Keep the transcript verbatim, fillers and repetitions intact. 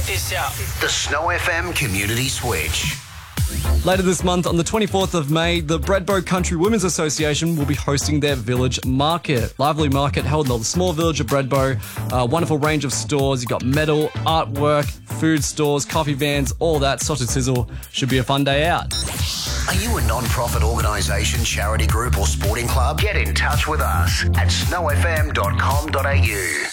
Check this out. The Snow F M Community Switch. Later this month, on the twenty-fourth of May, the Bredbo Country Women's Association will be hosting their village market. Lively market held in the small village of Bredbo. A wonderful range of stores. You've got metal, artwork, food stores, coffee vans, all that. Sausage Sizzle. Should be a fun day out. Are you a non-profit organisation, charity group or sporting club? Get in touch with us at snow f m dot com dot a u.